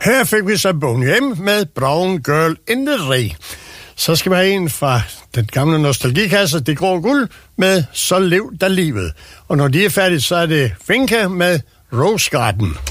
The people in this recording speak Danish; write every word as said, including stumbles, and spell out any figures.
Her fik vi så Boney M med Brown Girl in the Rain. Så skal vi have en fra den gamle nostalgikasse, Det Grå Guld, med Så lev der livet. Og når de er færdige, så er det Finca med Rose Garden.